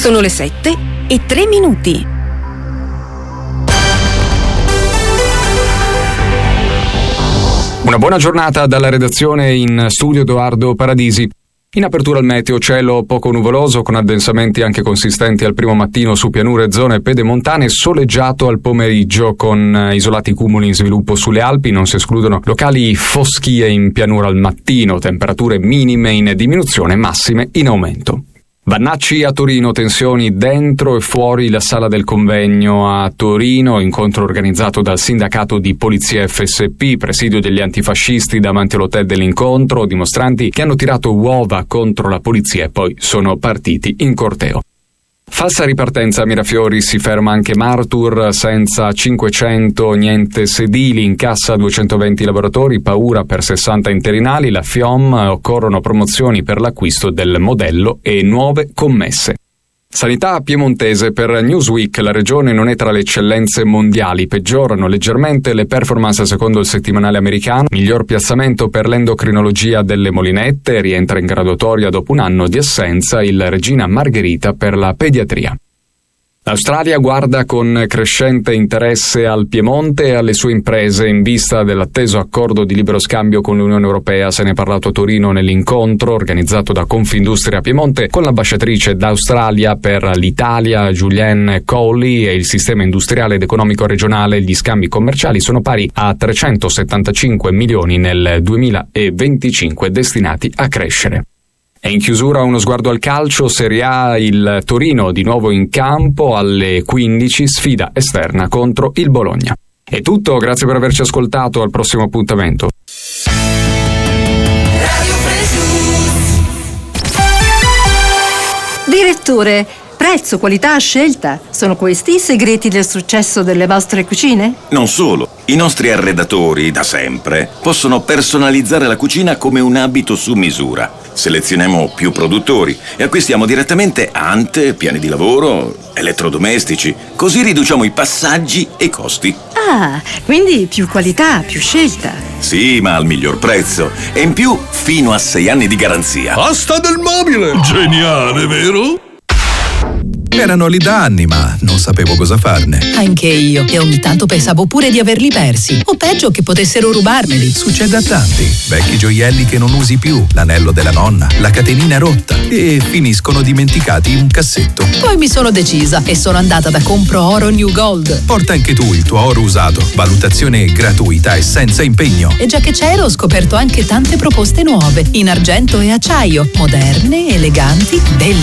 Sono le 7:03. Una buona giornata dalla redazione, in studio Edoardo Paradisi. In apertura al meteo, cielo poco nuvoloso con addensamenti anche consistenti al primo mattino su pianure e zone pedemontane, soleggiato al pomeriggio con isolati cumuli in sviluppo sulle Alpi, non si escludono locali foschie in pianura al mattino, temperature minime in diminuzione, massime in aumento. Vannacci a Torino, tensioni dentro e fuori la sala del convegno a Torino, incontro organizzato dal sindacato di polizia FSP, presidio degli antifascisti davanti all'hotel dell'incontro, dimostranti che hanno tirato uova contro la polizia e poi sono partiti in corteo. Falsa ripartenza a Mirafiori, si ferma anche Martur, senza 500 niente sedili, incassa 220 lavoratori, paura per 60 interinali, la FIOM, occorrono promozioni per l'acquisto del modello e nuove commesse. Sanità piemontese, per Newsweek la regione non è tra le eccellenze mondiali, peggiorano leggermente le performance secondo il settimanale americano, miglior piazzamento per l'endocrinologia delle Molinette, rientra in graduatoria dopo un anno di assenza il Regina Margherita per la pediatria. L'Australia guarda con crescente interesse al Piemonte e alle sue imprese in vista dell'atteso accordo di libero scambio con l'Unione Europea. Se ne è parlato a Torino nell'incontro organizzato da Confindustria Piemonte con l'ambasciatrice d'Australia per l'Italia Julienne Cowley e il sistema industriale ed economico regionale. Gli scambi commerciali sono pari a 375 milioni nel 2025, destinati a crescere. E in chiusura uno sguardo al calcio, Serie A, il Torino di nuovo in campo alle 15, sfida esterna contro il Bologna. È tutto, grazie per averci ascoltato, al prossimo appuntamento. Direttore, prezzo, qualità, scelta, sono questi i segreti del successo delle vostre cucine? Non solo. I nostri arredatori, da sempre, possono personalizzare la cucina come un abito su misura. Selezioniamo più produttori e acquistiamo direttamente ante, piani di lavoro, elettrodomestici. Così riduciamo i passaggi e i costi. Ah, quindi più qualità, più scelta. Sì, ma al miglior prezzo. E in più, fino a 6 anni di garanzia. Asta del mobile! Geniale, vero? Erano lì da anni, ma non sapevo cosa farne. Anche io. E ogni tanto pensavo pure di averli persi. O peggio, che potessero rubarmeli. Succede a tanti. Vecchi gioielli che non usi più, l'anello della nonna, la catenina rotta e finiscono dimenticati in un cassetto. Poi mi sono decisa e sono andata da Compro Oro New Gold. Porta anche tu il tuo oro usato. Valutazione gratuita e senza impegno. E già che c'ero, ho scoperto anche tante proposte nuove. In argento e acciaio. Moderne, eleganti, belle.